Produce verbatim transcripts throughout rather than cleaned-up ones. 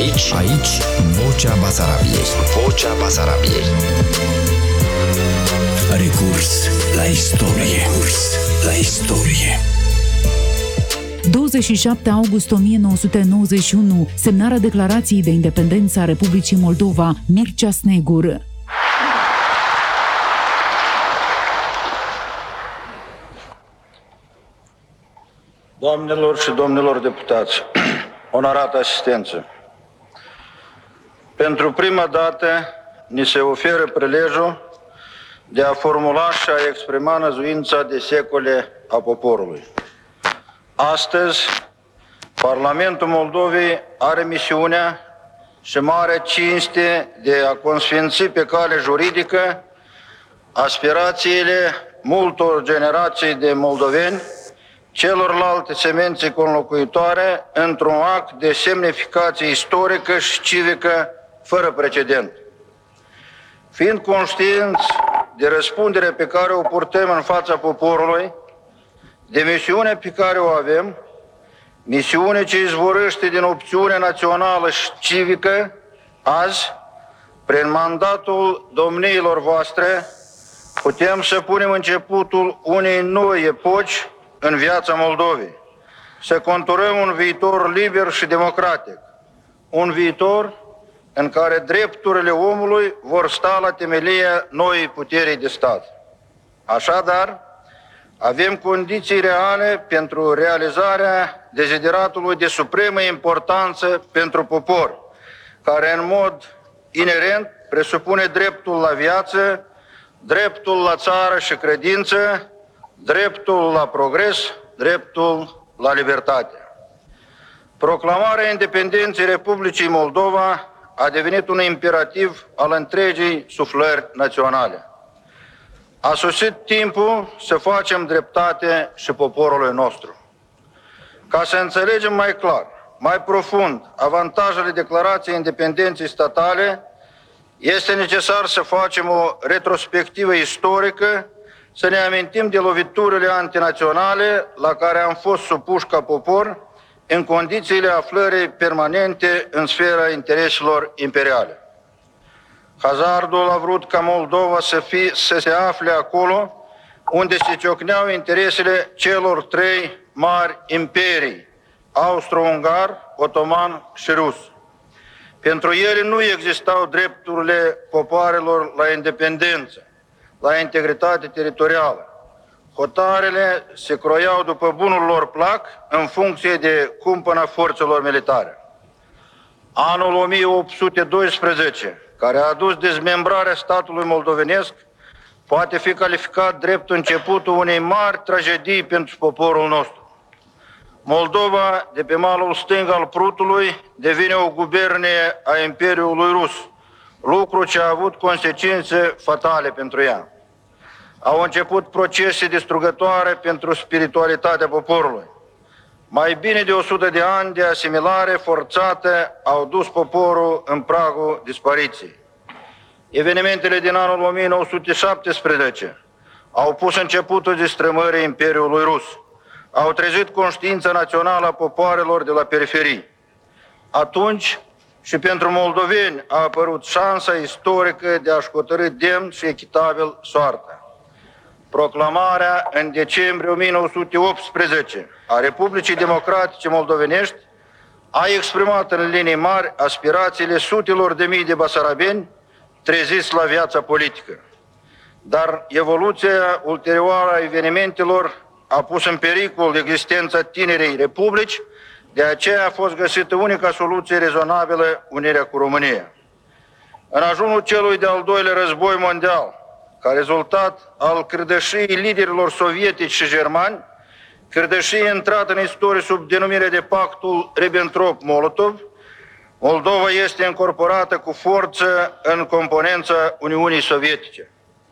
Aici, aici, Vocea Basarabiei. Vocea Basarabiei. Recurs la istorie. Recurs la istorie. douăzeci și șapte august o mie nouă sute nouăzeci și unu, semnarea declarației de independență a Republicii Moldova, Mircea Snegur. Doamnelor și domnilor deputați, onorată asistență, pentru prima dată ni se oferă prilejul de a formula și a exprima năzuința de secole a poporului. Astăzi, Parlamentul Moldovei are misiunea și mare cinste de a consfinți pe cale juridică aspirațiile multor generații de moldoveni, celorlalte semențe conlocuitoare, într-un act de semnificație istorică și civică fără precedent. Fiind conștienți de răspunderea pe care o purtăm în fața poporului, de misiunea pe care o avem, misiune ce izvorăște din opțiunea națională și civică, azi, prin mandatul domniilor voastre, putem să punem începutul unei noi epoci în viața Moldovei, să conturăm un viitor liber și democratic, un viitor în care drepturile omului vor sta la temelia noii puteri de stat. Așadar, avem condiții reale pentru realizarea dezideratului de supremă importanță pentru popor, care în mod inerent presupune dreptul la viață, dreptul la țară și credință, dreptul la progres, dreptul la libertate. Proclamarea independenței Republicii Moldova a devenit un imperativ al întregii suflări naționale. A sosit timpul să facem dreptate și poporului nostru. Ca să înțelegem mai clar, mai profund, avantajele declarației independenței statale, este necesar să facem o retrospectivă istorică, să ne amintim de loviturile antinaționale la care am fost supuși ca popor în condițiile aflării permanente în sfera intereselor imperiale. Hazardul a vrut ca Moldova să, fie, să se afle acolo unde se ciocneau interesele celor trei mari imperii, austro-ungar, otoman și rus. Pentru ele nu existau drepturile popoarelor la independență, la integritate teritorială. Hotarele se croiau după bunul lor plac în funcție de cumpăna forțelor militare. Anul o mie opt sute doisprezece, care a adus dezmembrarea statului moldovenesc, poate fi calificat drept începutul unei mari tragedii pentru poporul nostru. Moldova, de pe malul stâng al Prutului, devine o gubernie a Imperiului Rus, lucru ce a avut consecințe fatale pentru ea. Au început procese distrugătoare pentru spiritualitatea poporului. Mai bine de o sută de ani de asimilare forțată au dus poporul în pragul dispariției. Evenimentele din anul o mie nouă sute șaptesprezece au pus începutul destrămării Imperiului Rus. Au trezit conștiința națională a popoarelor de la periferii. Atunci și pentru moldoveni a apărut șansa istorică de a-și hotărî demn și echitabil soarta. Proclamarea în decembrie o mie nouă sute optsprezece a Republicii Democratice Moldovenești a exprimat în linii mari aspirațiile sutelor de mii de basarabeni treziți la viața politică. Dar evoluția ulterioară a evenimentelor a pus în pericol existența tinerei republici, de aceea a fost găsită unica soluție rezonabilă, unirea cu România. În ajunul celui de-al doilea război mondial, ca rezultat al cârdășiei liderilor sovietici și germani, cârdășie intrată în istorie sub denumire de Pactul Ribbentrop-Molotov, Moldova este incorporată cu forță în componența Uniunii Sovietice.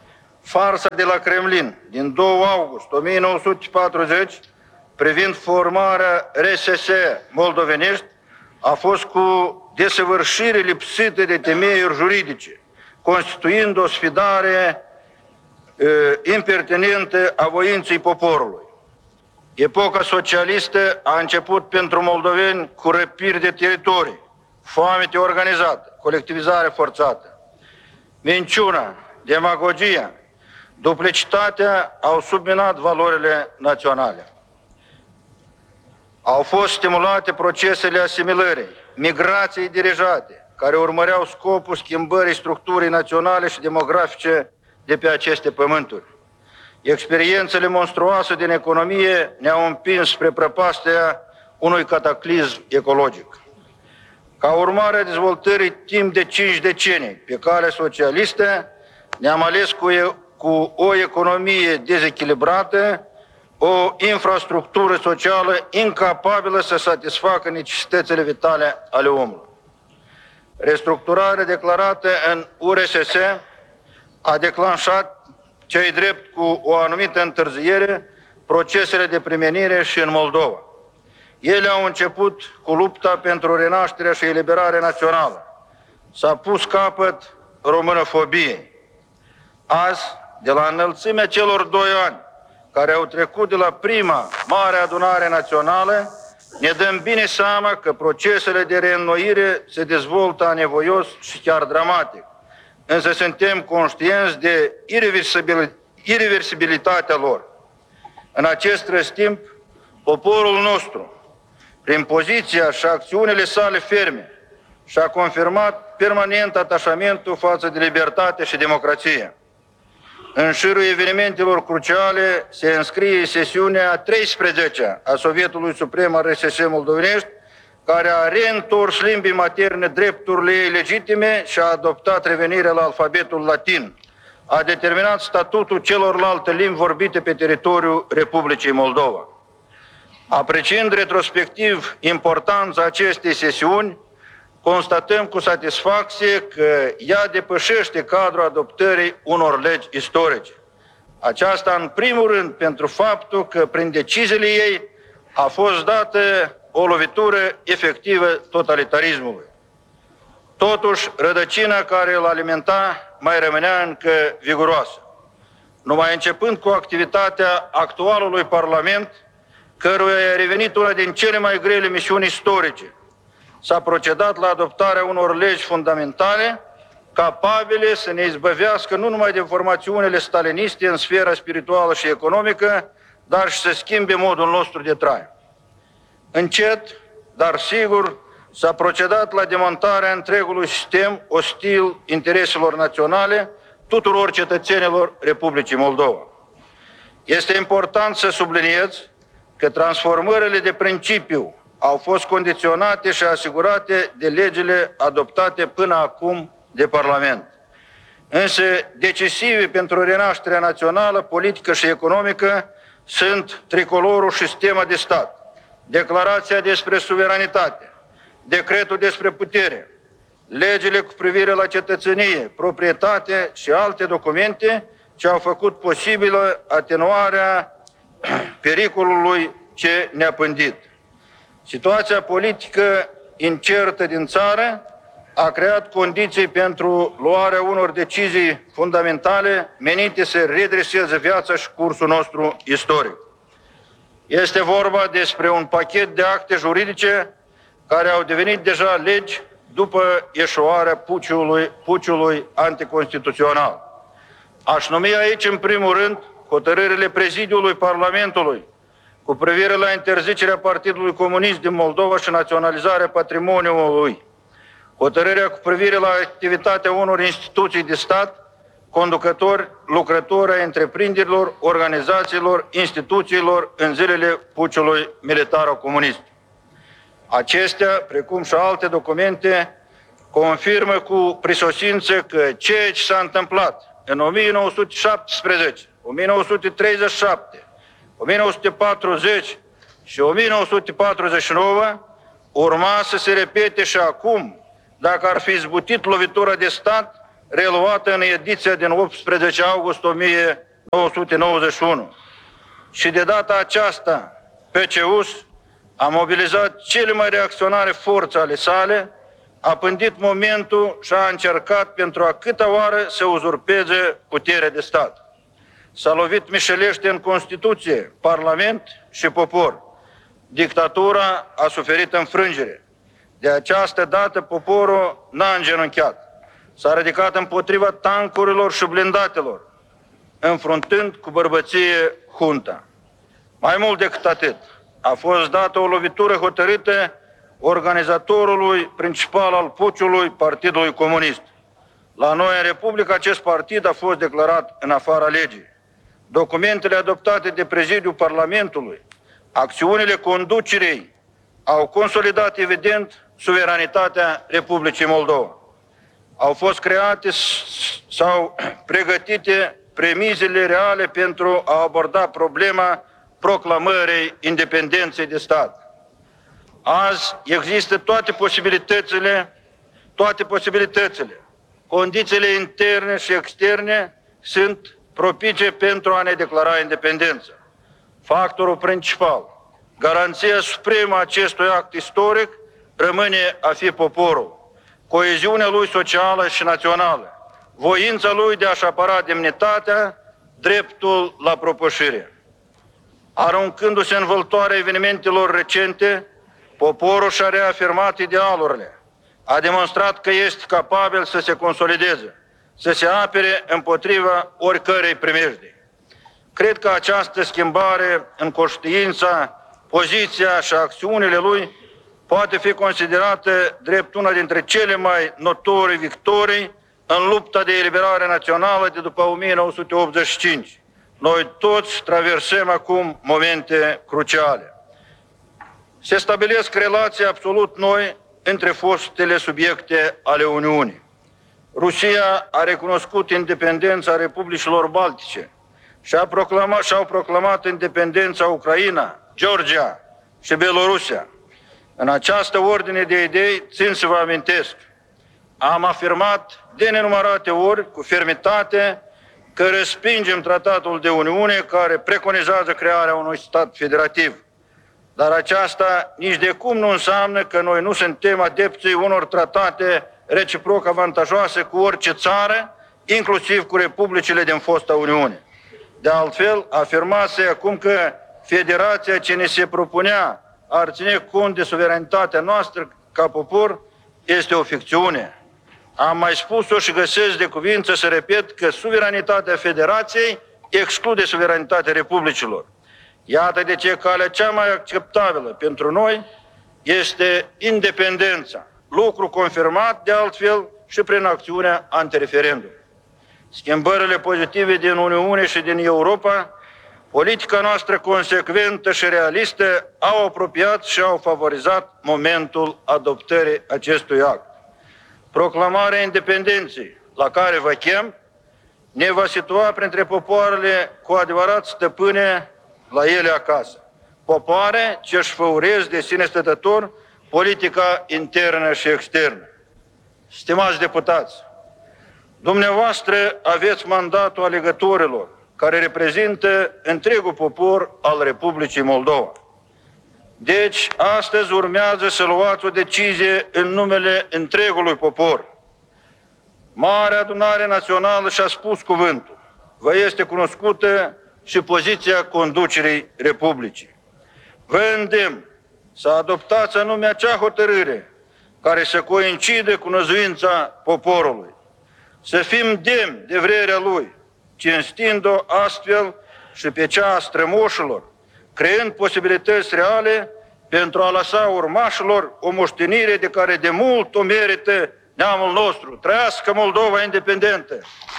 Farsa de la Kremlin din doi august o mie nouă sute patruzeci privind formarea R S S moldovenești a fost cu desăvârșire lipsită de temeiuri juridice, constituind o sfidare uh, impertinentă a voinței poporului. Epoca socialistă a început pentru moldoveni cu răpiri de teritorii, foamete organizată, colectivizare forțată, minciuna, demagogia, duplicitatea au subminat valorile naționale. Au fost stimulate procesele asimilării, migrației dirijate, care urmăreau scopul schimbării structurii naționale și demografice de pe aceste pământuri. Experiențele monstruoase din economie ne-au împins spre prăpastia unui cataclism ecologic. Ca urmare a dezvoltării timp de cinci decenii pe cale socialistă, ne-am ales cu, e, cu o economie dezechilibrată, o infrastructură socială incapabilă să satisfacă necesitățile vitale ale omului. Restructurarea declarată în U R S S a declanșat ce-i drept cu o anumită întârziere procesele de primenire și în Moldova. Ele au început cu lupta pentru renașterea și eliberarea națională. S-a pus capăt românofobiei. Azi, de la înălțimea celor doi ani care au trecut de la prima mare adunare națională, ne dăm bine seama că procesele de reînnoire se dezvoltă anevoios și chiar dramatic. Însă suntem conștienți de ireversibilitatea lor. În acest răstimp, poporul nostru, prin poziția și acțiunile sale ferme, și-a confirmat permanent atașamentul față de libertate și democrație. În șirul evenimentelor cruciale se înscrie sesiunea a treisprezecea a Sovietului Suprem al R S S Moldovenești, care a reîntors limbii materne drepturile ei legitime și a adoptat revenirea la alfabetul latin. A determinat statutul celorlalte limbi vorbite pe teritoriul Republicii Moldova. Apreciind retrospectiv importanța acestei sesiuni, constatăm cu satisfacție că ea depășește cadrul adoptării unor legi istorice. Aceasta, în primul rând, pentru faptul că prin deciziile ei a fost dată o lovitură efectivă totalitarismului. Totuși, rădăcina care îl alimenta mai rămânea încă viguroasă. Numai începând cu activitatea actualului Parlament, căruia i-a revenit una din cele mai grele misiuni istorice, s-a procedat la adoptarea unor legi fundamentale capabile să ne izbăvească nu numai de formațiunile staliniste în sfera spirituală și economică, dar și să schimbe modul nostru de trai. Încet, dar sigur, s-a procedat la demontarea întregului sistem ostil intereselor naționale tuturor cetățenilor Republicii Moldova. Este important să subliniez că transformările de principiu au fost condiționate și asigurate de legile adoptate până acum de Parlament. Însă decisive pentru renașterea națională, politică și economică sunt tricolorul și sistema de stat, declarația despre suveranitate, decretul despre putere, legile cu privire la cetățenie, proprietate și alte documente ce au făcut posibilă atenuarea pericolului ce ne-a pândit. Situația politică incertă din țară a creat condiții pentru luarea unor decizii fundamentale menite să redreseze viața și cursul nostru istoric. Este vorba despre un pachet de acte juridice care au devenit deja legi după eșuarea puciului, puciului anticonstituțional. Aș numi aici, în primul rând, hotărârile Prezidiului Parlamentului cu privire la interzicerea Partidului Comunist din Moldova și naționalizarea patrimoniului, hotărârea cu privire la activitatea unor instituții de stat, conducători, lucrători ai întreprinderilor, organizațiilor, instituțiilor în zilele puciului militar-comunist. Acestea, precum și alte documente, confirmă cu prisosință că ceea ce s-a întâmplat în o mie nouă sute șaptesprezece, o mie nouă sute treizeci și șapte, o mie nouă sute patruzeci și o mie nouă sute patruzeci și nouă urma să se repete și acum, dacă ar fi izbutit lovitura de stat reluată în ediția din optsprezece august o mie nouă sute nouăzeci și unu. Și de data aceasta, P C U S a mobilizat cele mai reacționare forțe ale sale, a pândit momentul și a încercat pentru a câta oară să uzurpeze puterea de stat. S-a lovit mișelește în Constituție, Parlament și popor. Dictatura a suferit înfrângere. De această dată poporul n-a îngenunchiat. S-a ridicat împotriva tancurilor și blindatelor, înfruntând cu bărbăție junta. Mai mult decât atât, a fost dată o lovitură hotărâtă organizatorului principal al puciului, Partidului Comunist. La noi în Republică acest partid a fost declarat în afara legii. Documentele adoptate de prezidiul Parlamentului, acțiunile conducerii au consolidat evident suveranitatea Republicii Moldova. Au fost create sau pregătite premizele reale pentru a aborda problema proclamării independenței de stat. Azi există toate posibilitățile, toate posibilitățile. Condițiile interne și externe sunt propice pentru a ne declara independența. Factorul principal, garanția supremă a acestui act istoric rămâne a fi poporul, coeziunea lui socială și națională, voința lui de a-și apăra demnitatea, dreptul la propășire. Aruncându-se în vâltoarea evenimentelor recente, poporul și-a reafirmat idealurile, a demonstrat că este capabil să se consolideze, să se apere împotriva oricărei primejdii. Cred că această schimbare în conștiința, poziția și acțiunile lui poate fi considerată drept una dintre cele mai notorii victorii în lupta de eliberare națională de după o mie nouă sute optzeci și cinci. Noi toți traversăm acum momente cruciale. Se stabilesc relații absolut noi între fostele subiecte ale Uniunii. Rusia a recunoscut independența Republicilor Baltice și-a proclamat, și-au proclamat independența Ucraina, Georgia și Belorusia. În această ordine de idei, țin să vă amintesc, am afirmat de nenumărate ori, cu fermitate, că respingem tratatul de Uniune care preconizează crearea unui stat federativ. Dar aceasta nici de cum nu înseamnă că noi nu suntem adepții unor tratate reciproc avantajoase cu orice țară, inclusiv cu republicile din fosta Uniune. De altfel, afirmase acum că federația ce ne se propunea ar ține cont de suveranitatea noastră ca popor este o ficțiune. Am mai spus-o și găsesc de cuvință să repet că suveranitatea federației exclude suveranitatea republicilor. Iată de ce calea cea mai acceptabilă pentru noi este independența, lucru confirmat de altfel și prin acțiunea antireferendum. Schimbările pozitive din Uniune și din Europa, politica noastră consecventă și realistă au apropiat și au favorizat momentul adoptării acestui act. Proclamarea independenței, la care vă chem, ne va situa printre popoarele cu adevărat stăpâne la ele acasă. Popoare ce își făurez de sine stătător politica internă și externă. Stimați deputați, dumneavoastră aveți mandatul alegătorilor care reprezintă întregul popor al Republicii Moldova. Deci, astăzi urmează să luați o decizie în numele întregului popor. Marea Adunare Națională și-a spus cuvântul. Vă este cunoscută și poziția conducerii Republicii. Vă îndemn să adoptați anume acea hotărâre care să coincide cu năzuința poporului. Să fim demni de vrerea lui, cinstind-o astfel și pe cea a strămoșilor, creând posibilități reale pentru a lăsa urmașilor o moștenire de care de mult o merită neamul nostru. Trăiască Moldova independentă!